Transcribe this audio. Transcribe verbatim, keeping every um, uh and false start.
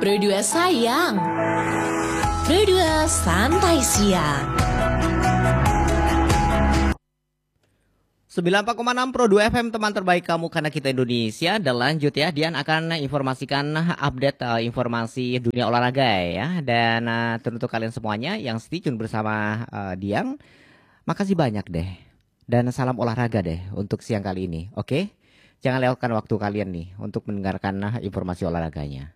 Pro dua sayang. Pro dua santai siang. sembilan puluh empat koma enam Pro dua F M, teman terbaik kamu karena kita Indonesia. Dan lanjut ya, Dian akan informasikan update uh, informasi dunia olahraga ya. Dan uh, untuk kalian semuanya yang stay tune bersama uh, Dian, makasih banyak deh. Dan salam olahraga deh untuk siang kali ini, oke? Jangan lewatkan waktu kalian nih untuk mendengarkan uh, informasi olahraganya.